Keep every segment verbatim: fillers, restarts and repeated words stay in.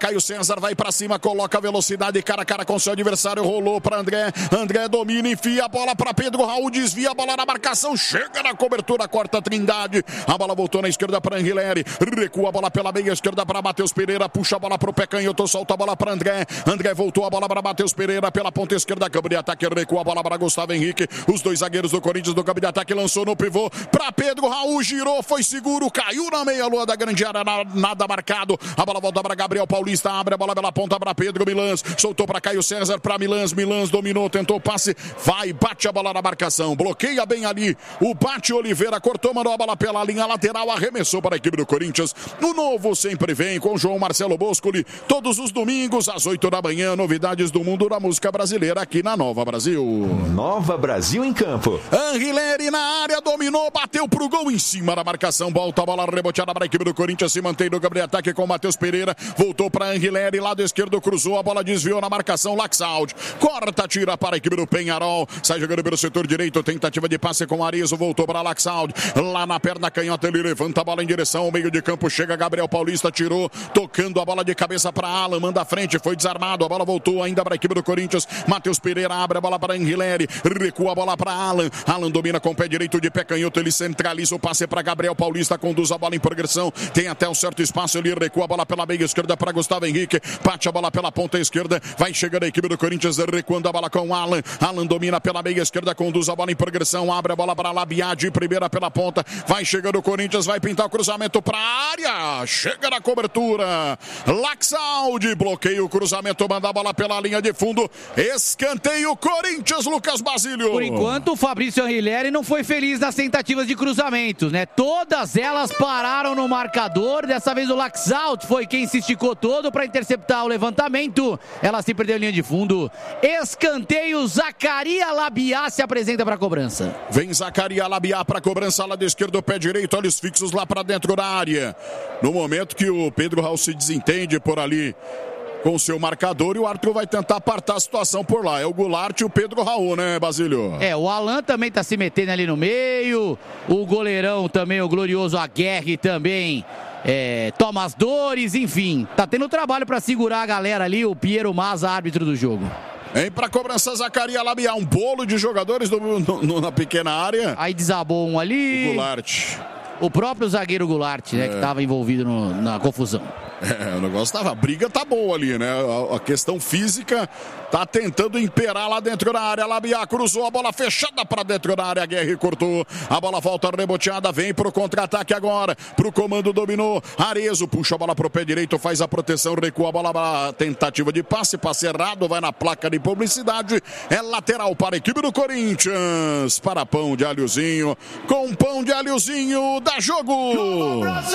Caio César vai pra cima, coloca a velocidade, cara a cara com seu adversário, rolou pra André, André domina, enfia a bola pra Pedro Raul, desvia a bola na marcação, chega na cobertura, corta a Trindade, a bola voltou na esquerda pra Anguilere, recua a bola pela meia esquerda pra Matheus Pereira, puxa a bola pro pé canhoto, solta a bola pra André, André voltou a bola pra Matheus Pereira, pela ponta esquerda, campo de ataque, recua a bola pra Gustavo Henrique, os dois zagueiros do Corinthians do campo de ataque, lançou no pivô, pra Pedro Raul, girou, foi seguro, caiu na meia-lua da grande área, nada marcado, a bola volta para Gabriel Paulista, abre a bola pela ponta para Pedro Milans, soltou para Caio César, para Milans, Milans dominou, tentou passe, vai, bate a bola na marcação, bloqueia bem ali, o Bate Oliveira cortou, mandou a bola pela linha lateral, arremessou para a equipe do Corinthians, o novo sempre vem com João Marcelo Boscoli, todos os domingos às oito da manhã, novidades do mundo da música brasileira aqui na Nova Brasil. Nova Brasil em campo. Anguilere na área, dominou, bateu pro gol em cima da marcação, volta a bola reboteada para a equipe do Corinthians, se mantém no campo de ataque com o Matheus Pereira, voltou para Anguilere, lado esquerdo, cruzou, a bola desviou na marcação, Laxaldi, corta, tira para a equipe do Penharol, sai jogando pelo setor direito, tentativa de passe com Arizo, voltou para Laxaldi, lá na perna canhota, ele levanta a bola em direção ao meio de campo, chega Gabriel Paulista, tirou, tocando a bola de cabeça para Alan, manda à frente, foi desarmado, a bola voltou ainda para a equipe do Corinthians, Matheus Pereira abre a bola para Anguilere, recua a bola para Alan, Alan domina com o pé direito de pé canhoto, ele centraliza o passe para Gabriel Paulista, conduz a bola em progressão, tem até um certo espaço, ele recua a bola pela meia esquerda para Gustavo Henrique, bate a bola pela ponta esquerda, vai chegando a equipe do Corinthians, recuando a bola com Alan, Alan domina pela meia esquerda, conduz a bola em progressão, abre a bola para Labiá, de primeira pela ponta, vai chegando o Corinthians, vai pintar o cruzamento para a área, chega na cobertura, Laxaldi, bloqueia o cruzamento, manda a bola pela linha de fundo, escanteio Corinthians, Lucas Basílio. Por enquanto o Fabrício Anguilere não foi feliz nas tentativas de cruzamentos, né? Todas elas pararam no marcador, dessa vez o Laxaldi foi quem se esticou todo para interceptar o levantamento, ela se perdeu em linha de fundo, escanteio, Zacaria Labiá se apresenta para a cobrança. Vem Zacaria Labiá para a cobrança, lado esquerdo, pé direito, olhos fixos lá para dentro da área, no momento que o Pedro Raul se desentende por ali com o seu marcador e o árbitro vai tentar apartar a situação por lá. É o Goulart e o Pedro Raul, né, Basílio? É, o Alan também tá se metendo ali no meio, o goleirão também, o glorioso Aguerre também é, toma as dores, enfim, tá tendo trabalho para segurar a galera ali, o Piero Maza, árbitro do jogo. Vem pra cobrança Zacaria Labiá, um bolo de jogadores do, no, no, na pequena área. Aí desabou um ali. O Goulart. O próprio zagueiro Goulart, né, é. que estava envolvido no, na confusão. É, o negócio tava, a briga tá boa ali, né? A, a questão física tá tentando imperar lá dentro da área. Labiá cruzou a bola fechada pra dentro da área. Guerre cortou. A bola volta reboteada, vem pro contra-ataque agora. Pro comando, dominou. Arezo puxa a bola pro pé direito, faz a proteção, recua a bola pra tentativa de passe, passe errado, vai na placa de publicidade. É lateral para a equipe do Corinthians. Para pão de alhozinho, com pão de alhozinho, dá jogo! Brasil!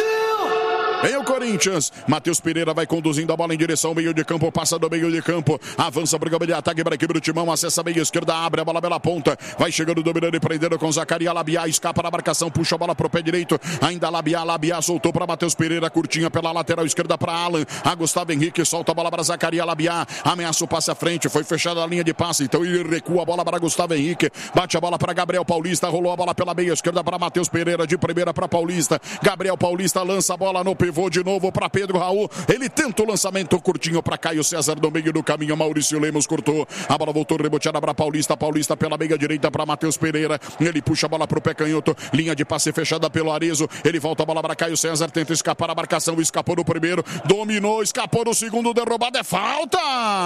Vem o Corinthians, Matheus Pereira vai conduzindo a bola em direção ao meio de campo, passa do meio de campo, avança para o campo de ataque para a equipe do Timão, acessa a meia esquerda, abre a bola pela ponta, vai chegando, dominando e prendendo com Zacaria Labiá, escapa na marcação, puxa a bola para o pé direito, ainda Labiá, Labiá soltou para Matheus Pereira, curtinha pela lateral esquerda para Alan, a Gustavo Henrique solta a bola para Zacaria Labiá, ameaça o passe à frente, foi fechada a linha de passe, então ele recua a bola para Gustavo Henrique, bate a bola para Gabriel Paulista, rolou a bola pela meia esquerda para Matheus Pereira, de primeira para Paulista, Gabriel Paulista lança a bola no pivô de novo para Pedro Raul, ele tenta o lançamento curtinho para Caio César no meio do caminho, Maurício Lemos cortou, a bola voltou reboteada para Paulista, Paulista pela meia direita para Matheus Pereira, ele puxa a bola para o pé canhoto, linha de passe fechada pelo Arezo, ele volta a bola para Caio César, tenta escapar a marcação, escapou no primeiro, dominou, escapou no segundo, derrubada, é falta!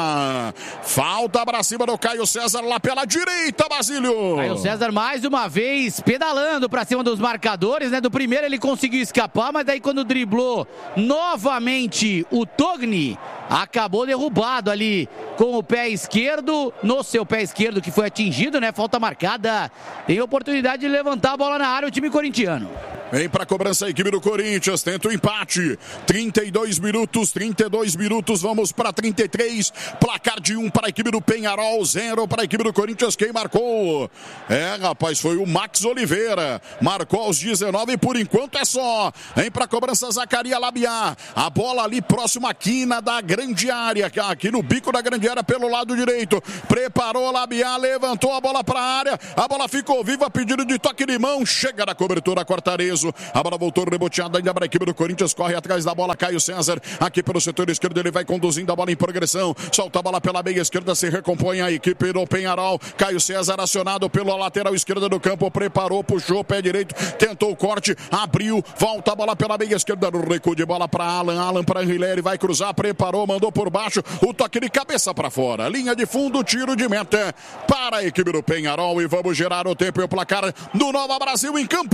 Falta para cima do Caio César lá pela direita, Basílio! Caio César mais uma vez pedalando para cima dos marcadores, né? Do primeiro ele conseguiu escapar, mas daí quando driblou novamente o Togni, acabou derrubado ali com o pé esquerdo, no seu pé esquerdo que foi atingido, né? Falta marcada, tem oportunidade de levantar a bola na área o time corintiano. Vem para a cobrança a equipe do Corinthians, tenta o empate, trinta e dois minutos, trinta e dois minutos, vamos para trinta e três, placar de um para a equipe do Penharol, zero para a equipe do Corinthians, quem marcou? É, rapaz, foi o Max Oliveira, marcou aos dezenove, por enquanto é só, vem para a cobrança Zacaria Labiá, a bola ali próximo à quina da grande área, aqui no bico da grande área pelo lado direito, preparou Labiá, levantou a bola para a área, a bola ficou viva, pedido de toque de mão, chega na cobertura, corta Arezo, Arezo. A bola voltou reboteada ainda para a equipe do Corinthians. Corre atrás da bola Caio César. Aqui pelo setor esquerdo ele vai conduzindo a bola em progressão. Solta a bola pela meia esquerda. Se recompõe a equipe do Penharol. Caio César acionado pela lateral esquerda do campo. Preparou, puxou, pé direito. Tentou o corte. Abriu. Volta a bola pela meia esquerda. No recuo de bola para Alan. Alan para Henrileri. Vai cruzar. Preparou. Mandou por baixo. O toque de cabeça para fora. Linha de fundo. Tiro de meta para a equipe do Penharol. E vamos gerar o tempo e o placar do Nova Brasil em campo.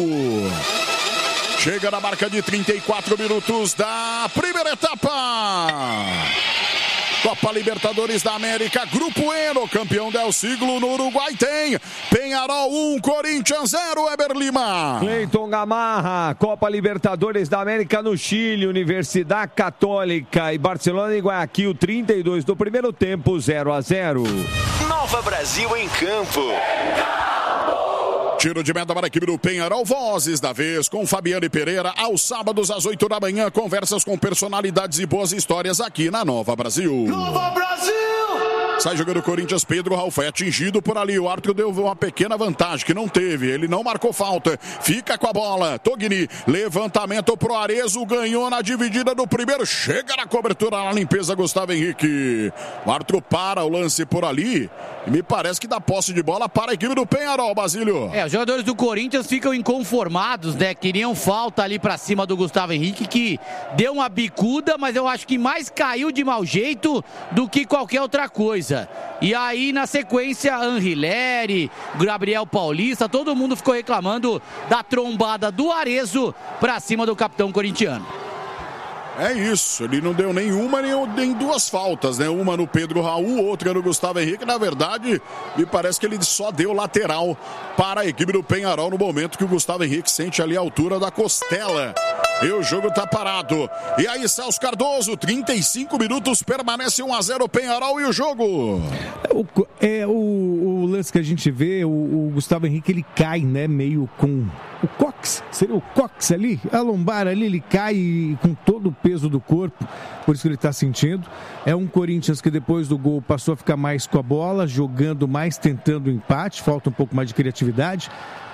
Chega na marca de trinta e quatro minutos da primeira etapa. Copa Libertadores da América, Grupo E, no campeão del siglo no Uruguai tem Penharol um, Corinthians zero, Eber Lima. Cleiton Gamarra, Copa Libertadores da América no Chile, Universidade Católica e Barcelona e Guayaquil, trinta e dois do primeiro tempo, zero a zero. Nova Brasil em campo. Tiro de meta para a equipe do Penharol, vozes da vez com Fabiane Pereira, aos sábados às oito da manhã, conversas com personalidades e boas histórias aqui na Nova Brasil. Nova Brasil! Sai jogando o Corinthians, Pedro Raul foi atingido por ali, o árbitro deu uma pequena vantagem que não teve, ele não marcou falta, fica com a bola, Togni, levantamento pro Arezo, ganhou na dividida do primeiro, chega na cobertura, na limpeza, Gustavo Henrique, o árbitro para o lance por ali, e me parece que dá posse de bola para a equipe do Penharol, Basílio. É, os jogadores do Corinthians ficam inconformados, né, queriam falta ali pra cima do Gustavo Henrique, que deu uma bicuda, mas eu acho que mais caiu de mau jeito do que qualquer outra coisa. E aí, na sequência, Henrileri, Gabriel Paulista, todo mundo ficou reclamando da trombada do Arezo pra cima do capitão corintiano. É isso, ele não deu nenhuma nem, nem duas faltas, né? Uma no Pedro Raul, outra no Gustavo Henrique. Na verdade, me parece que ele só deu lateral para a equipe do Penharol no momento que o Gustavo Henrique sente ali a altura da costela. E o jogo tá parado. E aí, Celso Cardoso, trinta e cinco minutos, permanece um a zero o Penharol e o jogo. É, o, é o, o lance que a gente vê, o, o Gustavo Henrique, ele cai, né, meio com o cox, seria o cox ali, a lombar ali, ele cai com todo o peso do corpo, por isso que ele está sentindo. É um Corinthians que depois do gol passou a ficar mais com a bola, jogando mais, tentando o empate, falta um pouco mais de criatividade.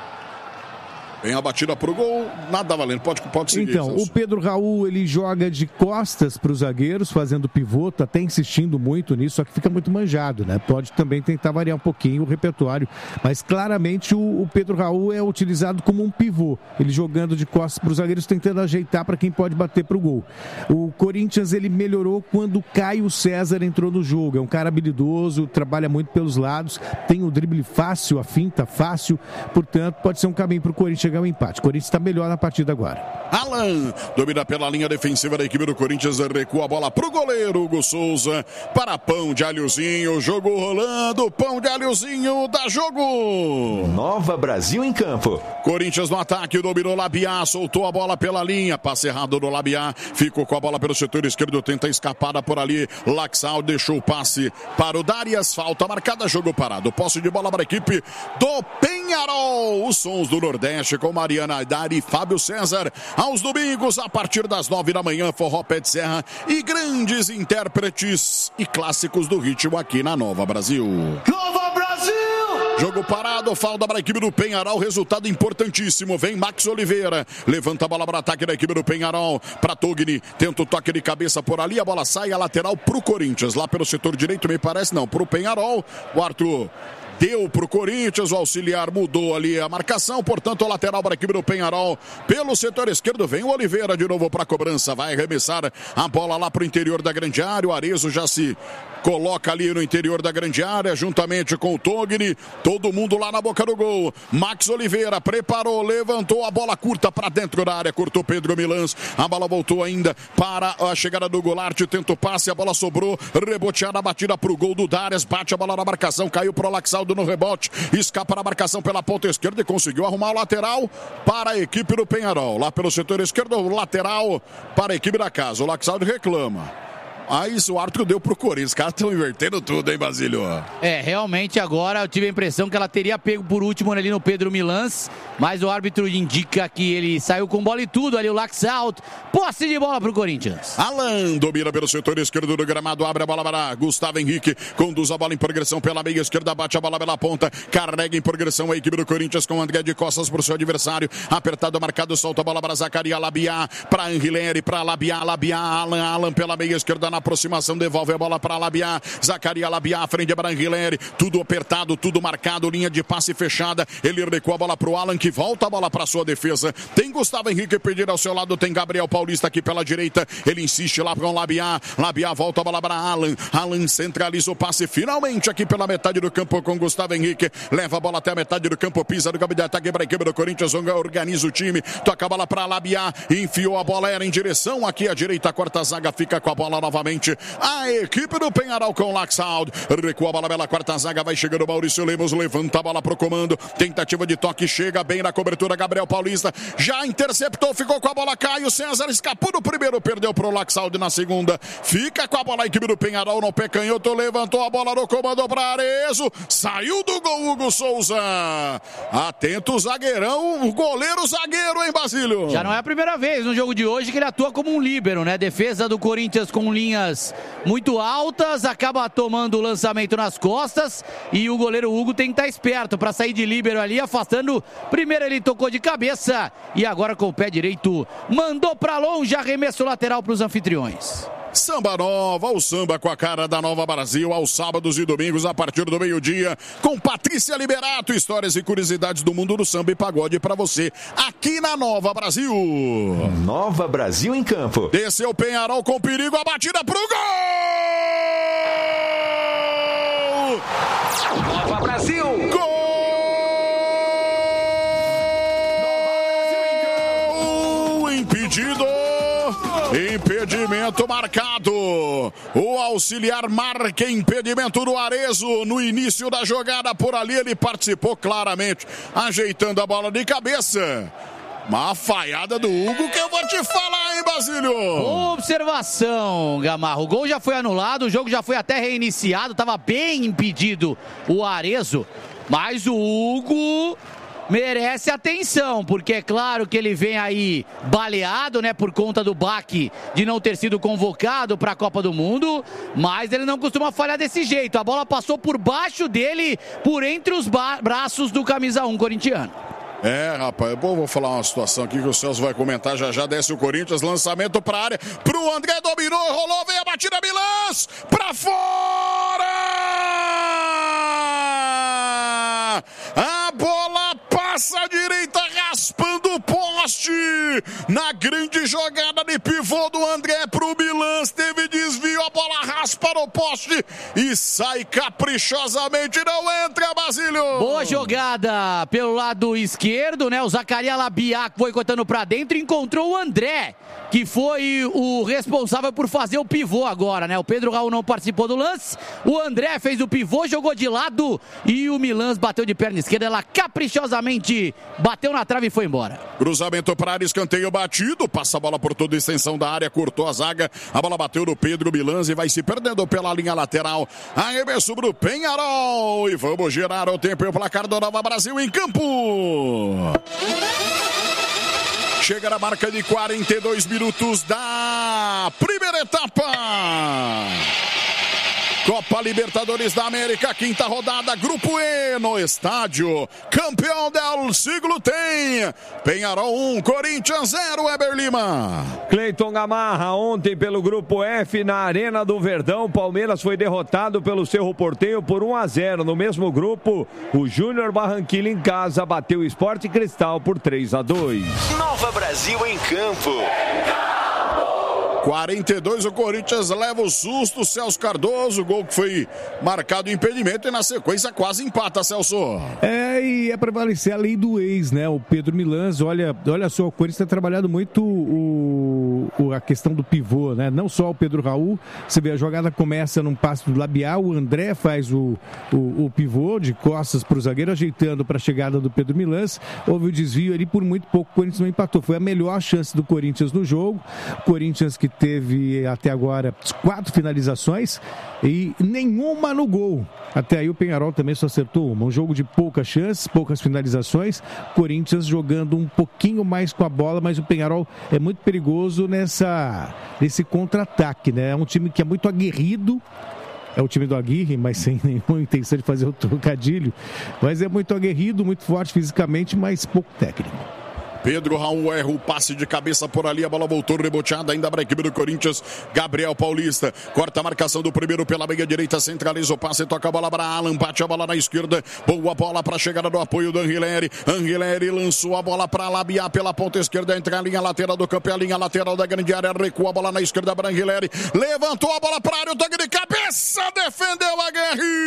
Vem a batida pro gol, nada valendo, pode, pode seguir. Então, Celso. O Pedro Raul, ele joga de costas para os zagueiros, fazendo pivô, tá até insistindo muito nisso, só que fica muito manjado, né? Pode também tentar variar um pouquinho o repertório, mas claramente o, o Pedro Raul é utilizado como um pivô, ele jogando de costas para os zagueiros, tentando ajeitar para quem pode bater pro gol. O Corinthians, ele melhorou quando o Caio César entrou no jogo, é um cara habilidoso, trabalha muito pelos lados, tem o drible fácil, a finta fácil, portanto, pode ser um caminho pro Corinthians o empate. O Corinthians está melhor na partida agora. Alan domina pela linha defensiva da equipe do Corinthians, recua a bola pro goleiro Hugo Souza, para Pão de Alhozinho, jogo rolando, Pão de Alhozinho, dá jogo. Nova Brasil em campo. Corinthians no ataque, dominou Labiá, soltou a bola pela linha, passe errado do Labiá, ficou com a bola pelo setor esquerdo, tenta escapada por ali, Laxal deixou o passe para o Darias, falta marcada, jogo parado, posse de bola para a equipe do Penharol, os sons do Nordeste com Mariana Aidari e Fábio César, aos domingos a partir das nove da manhã, forró pé de serra e grandes intérpretes e clássicos do ritmo aqui na Nova Brasil. Nova Brasil! Jogo parado, falta para a equipe do Penharol, resultado importantíssimo, vem Max Oliveira, levanta a bola para o ataque da equipe do Penharol, para Togni, tenta o toque de cabeça por ali, a bola sai, a lateral para o Corinthians, lá pelo setor direito me parece, não, para o Penharol, o Arthur deu pro Corinthians, o auxiliar mudou ali a marcação, portanto, o lateral para a equipe do Penharol. Pelo setor esquerdo vem o Oliveira de novo para a cobrança, vai arremessar a bola lá pro interior da grande área, o Arezo já se coloca ali no interior da grande área, juntamente com o Togni, todo mundo lá na boca do gol. Max Oliveira preparou, levantou a bola curta para dentro da área, cortou Pedro Milans, a bola voltou ainda para a chegada do Goulart, tenta o passe, a bola sobrou, reboteada, batida pro gol do Darias, bate a bola na marcação, caiu pro Laxaldo no rebote, escapa na marcação pela ponta esquerda e conseguiu arrumar o lateral para a equipe do Penharol. Lá pelo setor esquerdo, o lateral para a equipe da casa. O Laxaldo reclama. Mas o árbitro deu pro Corinthians. Os caras estão invertendo tudo, hein, Basílio? É, realmente agora eu tive a impressão que ela teria pego por último ali no Pedro Milans, mas o árbitro indica que ele saiu com bola e tudo ali, o Laxalt. Posse de bola pro Corinthians. Alan domina pelo setor esquerdo do gramado, abre a bola para Gustavo Henrique, conduz a bola em progressão pela meia esquerda, bate a bola pela ponta, carrega em progressão a equipe do Corinthians com André de costas pro seu adversário, apertado, marcado, solta a bola para Zacaria Labiá, para Anguilhere, para Labiá, Labiá, Alan, Alan pela meia esquerda na aproximação, devolve a bola para Labiá, Zacaria Labiá, frente para Anguilhere, tudo apertado, tudo marcado, linha de passe fechada, ele recua a bola pro Alan, que volta a bola para sua defesa, tem Gustavo Henrique pedir ao seu lado, tem Gabriel Paulista aqui pela direita, ele insiste lá com o Labiá, Labiá volta a bola para Alan, Alan centraliza o passe finalmente aqui pela metade do campo com Gustavo Henrique, leva a bola até a metade do campo, pisa no campo de ataque para a equipe do Corinthians, organiza o time, toca a bola para Labiá, enfiou a bola, era em direção aqui à direita, a quarta zaga fica com a bola novamente, a equipe do Penharol com o Laxalt, recua a bola pela quarta zaga, vai chegando o Maurício Lemos, levanta a bola pro comando, tentativa de toque, chega bem na cobertura, Gabriel Paulista, já interceptou, ficou com a bola, Caio César, escapou no primeiro, perdeu pro Laxalt na segunda, fica com a bola a equipe do Penharol no pé canhoto, levantou a bola no comando para Arezo, saiu do gol Hugo Souza, atento o zagueirão, o goleiro zagueiro, hein, Basílio? Já não é a primeira vez no jogo de hoje que ele atua como um líbero, né? Defesa do Corinthians com linhas muito altas, acaba tomando o lançamento nas costas e o goleiro Hugo tem que estar esperto para sair de líbero ali, afastando. Primeiro ele tocou de cabeça e agora com o pé direito mandou para longe, arremesso lateral para os anfitriões. Samba Nova, o samba com a cara da Nova Brasil, aos sábados e domingos a partir do meio-dia, com Patrícia Liberato, histórias e curiosidades do mundo do samba e pagode para você, aqui na Nova Brasil. Nova Brasil em campo. Desceu o Penharol com perigo, a batida pro gol! Nova Brasil! Gol! Impedido! Impedimento marcado. O auxiliar marca impedimento do Arezo no início da jogada. Por ali ele participou claramente, ajeitando a bola de cabeça. Uma falhada do Hugo que eu vou te falar, hein, Basílio? Observação, Gamarro. O gol já foi anulado, o jogo já foi até reiniciado. Estava bem impedido o Arezo, mas o Hugo merece atenção, porque é claro que ele vem aí baleado, né, por conta do baque de não ter sido convocado para a Copa do Mundo, mas ele não costuma falhar desse jeito. A bola passou por baixo dele, por entre os braços do camisa um corintiano. É, rapaz, eu vou falar uma situação aqui que o Celso vai comentar, já já desce o Corinthians, lançamento pra área, pro André, dominou, rolou, vem a batida, Milans, pra fora! A bola passa à direita, raspando o poste, na grande jogada de pivô do André pro Milans, teve desvio, a bola raspa no poste e sai caprichosamente, não entra, Basílio! Boa jogada pelo lado esquerdo, né? O Zacaria Labiá foi cortando pra dentro e encontrou o André, que foi o responsável por fazer o pivô agora, né? O Pedro Raul não participou do lance, o André fez o pivô, jogou de lado e o Milans bateu de perna esquerda, ela caprichosamente bateu na trave e foi embora. Cruzamento para área, escanteio batido, passa a bola por toda a extensão da área, cortou a zaga, a bola bateu no Pedro Milans e vai se perdendo pela linha lateral. Arremesso pro Penharol e vamos girar o tempo e o placar do Nova Brasil em campo. Chega na marca de quarenta e dois minutos da primeira etapa. Copa Libertadores da América, quinta rodada, Grupo E, no estádio Campeão del Siglo tem Penharol um, Corinthians zero, Weber Lima. Cleiton Gamarra, ontem pelo Grupo F, na Arena do Verdão, Palmeiras foi derrotado pelo Cerro Porteño por um a zero. No mesmo grupo, o Júnior Barranquilla em casa bateu o Sport Cristal por três a dois. Nova Brasil em campo. quarenta e dois, o Corinthians leva o susto, Celso Cardoso, gol que foi marcado impedimento e na sequência quase empata, Celso. É, e é prevalecer a lei do ex, né? O Pedro Milans, olha, olha só, o Corinthians tem trabalhado muito o, o, o, a questão do pivô, né? Não só o Pedro Raul, você vê, a jogada começa num passe do labial, o André faz o, o, o pivô de costas para o zagueiro, ajeitando para a chegada do Pedro Milans. Houve o desvio ali, por muito pouco o Corinthians não empatou. Foi a melhor chance do Corinthians no jogo. Corinthians que teve até agora quatro finalizações e nenhuma no gol. Até aí o Peñarol também só acertou uma. Um jogo de poucas chances, poucas finalizações. Corinthians jogando um pouquinho mais com a bola, mas o Peñarol é muito perigoso nessa, nesse contra-ataque, né? É um time que é muito aguerrido. É o time do Aguirre, mas sem nenhuma intenção de fazer o trocadilho. Mas é muito aguerrido, muito forte fisicamente, mas pouco técnico. Pedro Raul erra o passe de cabeça por ali, a bola voltou reboteada ainda para a equipe do Corinthians. Gabriel Paulista corta a marcação do primeiro pela meia direita, centraliza o passe, toca a bola para Alan, bate a bola na esquerda, boa bola para a chegada do apoio do Anguilleri. Anguilleri lançou a bola para Labiá pela ponta esquerda, entra a linha lateral do campo, é a linha lateral da grande área, recua a bola na esquerda para Anguilleri, levantou a bola para a área, o toque de cabeça, defendeu a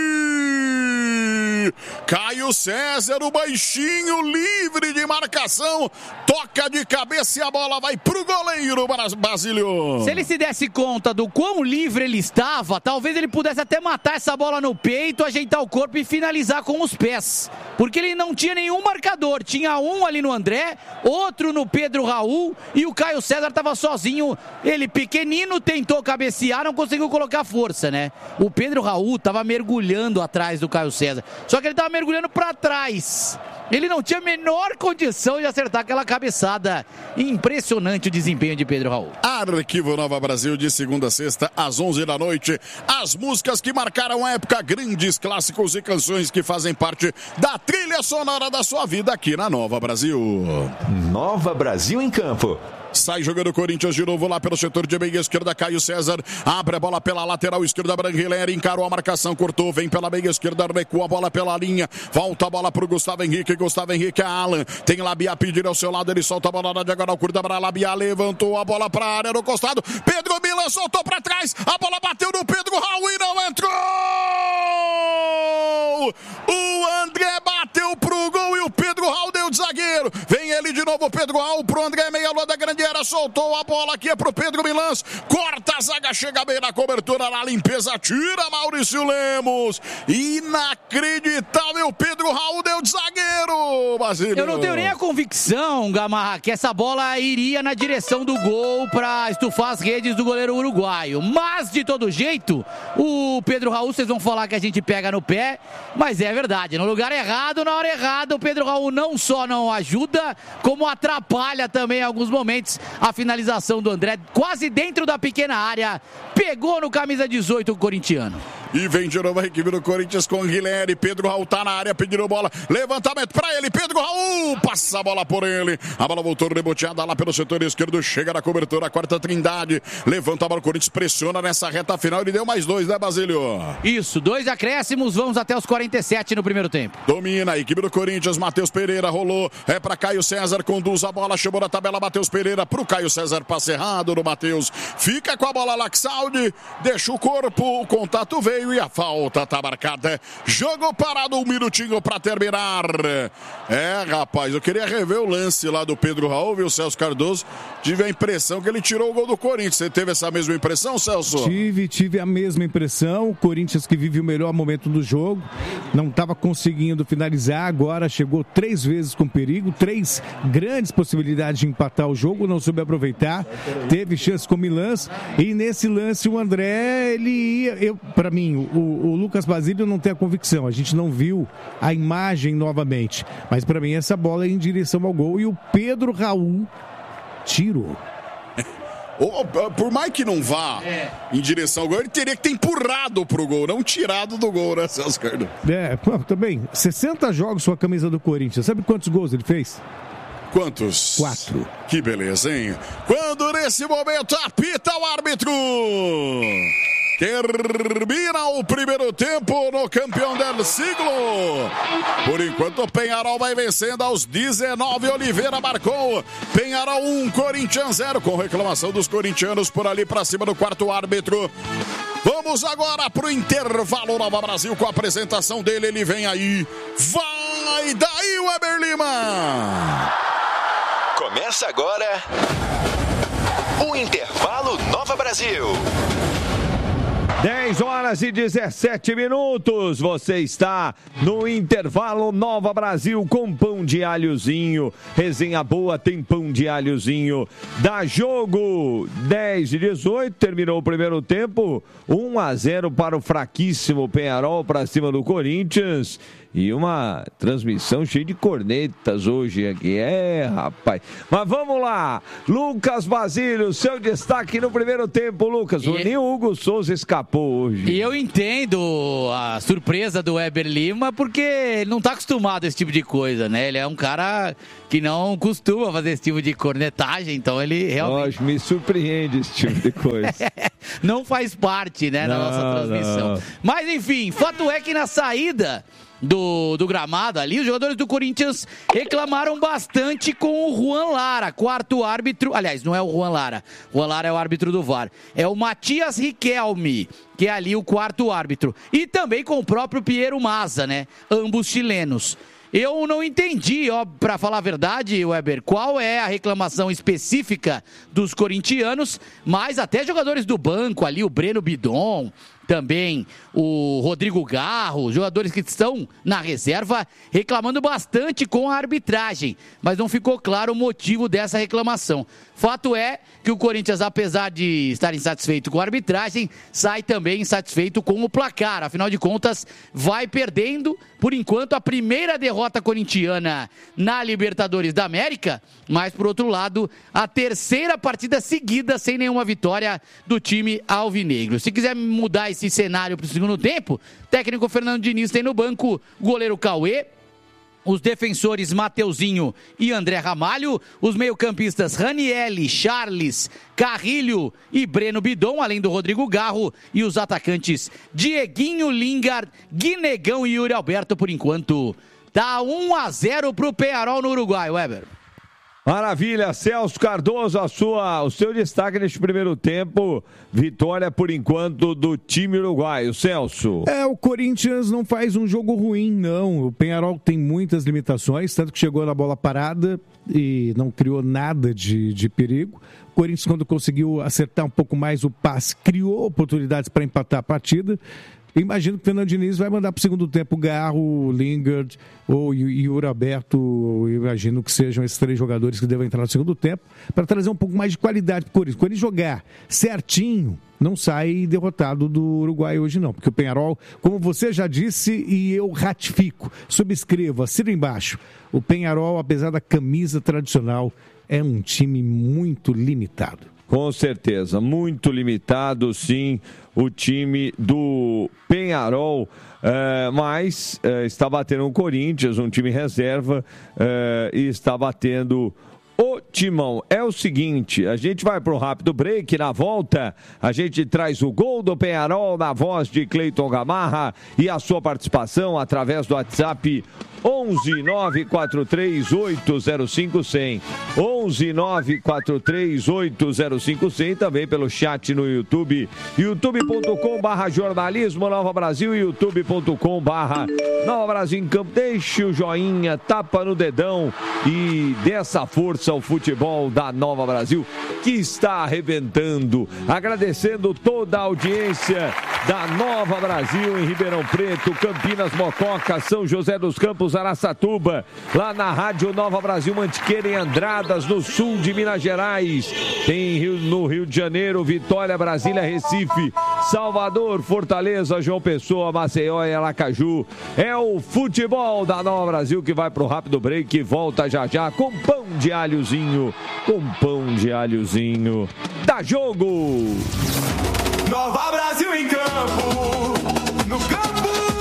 Guerri. Caio César, o baixinho, livre de marcação, toca de cabeça e a bola vai pro goleiro, Basílio. Se ele se desse conta do quão livre ele estava, talvez ele pudesse até matar essa bola no peito, ajeitar o corpo e finalizar com os pés. Porque ele não tinha nenhum marcador. Tinha um ali no André, outro no Pedro Raul e o Caio César estava sozinho. Ele pequenino tentou cabecear, não conseguiu colocar força, né? O Pedro Raul estava mergulhando atrás do Caio César. Só que ele estava mergulhando para trás. Ele não tinha a menor condição de acertar aquela cabeçada. Impressionante o desempenho de Pedro Raul. Arquivo Nova Brasil, de segunda a sexta, às onze da noite. As músicas que marcaram a época, grandes clássicos e canções que fazem parte da trilha sonora da sua vida aqui na Nova Brasil. Nova Brasil em campo. Sai jogando o Corinthians de novo lá pelo setor de meia esquerda, Caio César abre a bola pela lateral esquerda, Branguileri encarou a marcação, cortou, vem pela meia esquerda, recua a bola pela linha, volta a bola pro Gustavo Henrique, Gustavo Henrique, a Alan, tem Labiá pedir ao seu lado, ele solta a bola na diagonal curta para Labiá, levantou a bola pra área no costado, Pedro Milan soltou pra trás, a bola bateu no Pedro Raul e não entrou! O André bateu pro gol e o Pedro Raul deu de zagueiro, vem ele de novo, Pedro Raul pro André, meia lua da grande área, soltou a bola aqui é pro Pedro Milans, corta a zaga, chega bem na cobertura, na limpeza, tira Maurício Lemos, inacreditável, Pedro Raul deu de zagueiro, Basílio. Eu não tenho nem a convicção, Gamarra, que essa bola iria na direção do gol para estufar as redes do goleiro uruguaio, mas de todo jeito, o Pedro Raul, vocês vão falar que a gente pega no pé, mas é verdade, no lugar errado, na hora errada, o Pedro Raul não só não ajuda, como atrapalha também em alguns momentos a finalização do André, quase dentro da pequena área, pegou no camisa dezoito o corintiano. E vem de novo a equipe do Corinthians com Guilherme, Pedro Raul tá na área, pedindo bola, levantamento pra ele, Pedro Raul, passa a bola por ele, a bola voltou reboteada lá pelo setor esquerdo, chega na cobertura, a quarta Trindade, levanta a bola, o Corinthians pressiona nessa reta final, ele deu mais dois, né, Basílio? Isso, dois acréscimos, vamos até os quarenta e sete no primeiro tempo. Domina a equipe do Corinthians, Matheus Pereira rolou, é pra Caio César, conduz a bola, chamou na tabela, Matheus Pereira pro Caio César, passe errado no Matheus, fica com a bola Laxaldi, deixa o corpo, o contato veio e a falta tá marcada. Jogo parado, um minutinho pra terminar. É, rapaz, eu queria rever o lance lá do Pedro Raul, viu, Celso Cardoso? Tive a impressão que ele tirou o gol do Corinthians. Você teve essa mesma impressão, Celso? Tive, tive a mesma impressão. O Corinthians que vive o melhor momento do jogo, não estava conseguindo finalizar, agora chegou três vezes com perigo, três grandes possibilidades de empatar o jogo, não soube aproveitar, teve chance com o Milans, e nesse lance o André, ele ia, eu, pra mim, o, o Lucas Basílio não tem a convicção, a gente não viu a imagem novamente, mas pra mim essa bola é em direção ao gol e o Pedro Raul tirou. Por mais que não vá é. em direção ao gol, ele teria que ter empurrado pro gol, não tirado do gol, né, Celso Cardoso? É, também, sessenta jogos com a camisa do Corinthians, sabe quantos gols ele fez? Quantos? Quatro. Que beleza, hein? Quando nesse momento apita o árbitro. Termina o primeiro tempo no campeão del siglo. Por enquanto o Peñarol vai vencendo aos dezenove. Oliveira marcou. Peñarol um, Corinthians zero. Com reclamação dos corintianos por ali pra cima do quarto árbitro. Vamos agora pro intervalo Nova Brasil com a apresentação dele. Ele vem aí. Vai daí, Weber Lima. Começa agora O Intervalo Nova Brasil. dez horas e dezessete minutos, você está no Intervalo Nova Brasil com pão de alhozinho, resenha boa, tem pão de alhozinho, dá jogo, dez e dezoito, terminou o primeiro tempo, um a zero para o fraquíssimo Peñarol para cima do Corinthians. E uma transmissão cheia de cornetas hoje aqui. É, rapaz. Mas vamos lá. Lucas Basílio, seu destaque no primeiro tempo, Lucas. E... nem o Hugo Souza escapou hoje. E eu entendo a surpresa do Weber Lima, porque ele não está acostumado a esse tipo de coisa, né? Ele é um cara que não costuma fazer esse tipo de cornetagem, então ele realmente... Nossa, me surpreende esse tipo de coisa. Não faz parte, né, da nossa transmissão. Não. Mas, enfim, fato é que na saída... Do, do gramado ali, os jogadores do Corinthians reclamaram bastante com o Juan Lara, quarto árbitro, aliás, não é o Juan Lara, Juan Lara é o árbitro do V A R, é o Matias Riquelme, que é ali o quarto árbitro, e também com o próprio Piero Mazza, né, ambos chilenos. Eu não entendi, ó, pra falar a verdade, Weber, qual é a reclamação específica dos corintianos, mas até jogadores do banco ali, o Breno Bidon, também o Rodrigo Garro, jogadores que estão na reserva, reclamando bastante com a arbitragem, mas não ficou claro o motivo dessa reclamação. Fato é que o Corinthians, apesar de estar insatisfeito com a arbitragem, sai também insatisfeito com o placar. Afinal de contas, vai perdendo, por enquanto, a primeira derrota corintiana na Libertadores da América, mas, por outro lado, a terceira partida seguida sem nenhuma vitória do time alvinegro. Se quiser mudar esse cenário para o segundo tempo, técnico Fernando Diniz tem no banco goleiro Cauê, os defensores Mateuzinho e André Ramalho, os meio-campistas Ranielli, Charles, Carrilho e Breno Bidon, além do Rodrigo Garro, e os atacantes Dieguinho, Lingard, Guinegão e Yuri Alberto. Por enquanto, tá um a zero pro Peñarol no Uruguai, Weber. Maravilha, Celso Cardoso, a sua, o seu destaque neste primeiro tempo, vitória por enquanto do time uruguaio, Celso. É, o Corinthians não faz um jogo ruim, não, o Peñarol tem muitas limitações, tanto que chegou na bola parada e não criou nada de, de perigo. O Corinthians, quando conseguiu acertar um pouco mais o passe, criou oportunidades para empatar a partida. Imagino que o Fernando Diniz vai mandar para o segundo tempo Garro, Lingard ou Yuri Alberto. Eu imagino que sejam esses três jogadores que devem entrar no segundo tempo para trazer um pouco mais de qualidade para o Corinthians. Quando ele jogar certinho, não sai derrotado do Uruguai hoje não, porque o Peñarol, como você já disse e eu ratifico, subscrevo, assino embaixo, o Peñarol, apesar da camisa tradicional, é um time muito limitado. Com certeza, muito limitado, sim, o time do Peñarol, é, mas é, está batendo o Corinthians, um time reserva, é, e está batendo o Timão. É o seguinte, a gente vai para um rápido break, na volta a gente traz o gol do Peñarol na voz de Cleiton Gamarra e a sua participação através do WhatsApp onze nove quatro três oito zero cinco zero zero, onze nove quatro três oito zero cinco zero zero, também pelo chat no YouTube, youtube ponto com barra jornalismo Nova Brasil, youtube ponto com barra Nova Brasil em Campo. Deixe o joinha, tapa no dedão e dê essa força ao futebol da Nova Brasil, que está arrebentando. Agradecendo toda a audiência da Nova Brasil em Ribeirão Preto, Campinas, Mococa, São José dos Campos, Araçatuba, lá na Rádio Nova Brasil Mantiqueira, em Andradas, no sul de Minas Gerais. Tem Rio, no Rio de Janeiro, Vitória, Brasília, Recife, Salvador, Fortaleza, João Pessoa, Maceió e Aracaju. É o futebol da Nova Brasil que vai pro rápido break e volta já já com pão de alhozinho, com pão de alhozinho. Dá jogo! Nova Brasil em campo!